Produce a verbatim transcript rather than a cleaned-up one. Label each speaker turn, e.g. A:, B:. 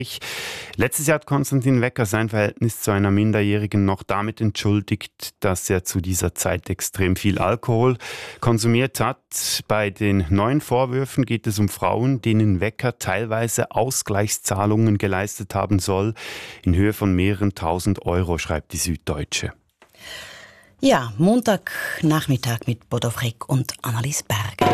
A: Letztes Jahr hat Konstantin Wecker sein Verhältnis zu einer Minderjährigen noch damit entschuldigt, dass er zu dieser Zeit extrem viel Alkohol konsumiert hat. Bei den neuen Vorwürfen geht es um Frauen, denen Wecker teilweise Ausgleichszahlungen geleistet haben soll, in Höhe von mehreren tausend Euro, schreibt die Süddeutsche.
B: Ja, Montagnachmittag mit Bodo Frick und Annelies Berger.